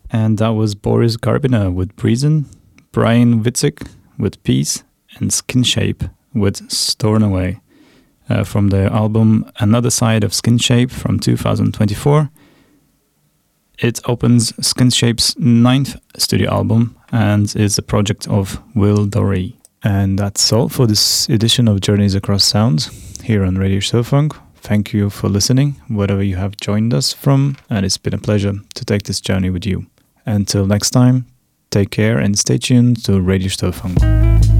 And that was Boris Garbiner with Breezin', Brian Witzik with Peace, and Skin Shape with Stornoway from their album Another Side of Skin Shape from 2024. It opens Skin Shape's 9th studio album and is a project of Will Dorey. And that's all for this edition of Journeys Across Sounds here on Radio Stofunk. Thank you for listening, wherever you have joined us from, and it's been a pleasure to take this journey with you. Until next time, take care and stay tuned to Radio Stofunk.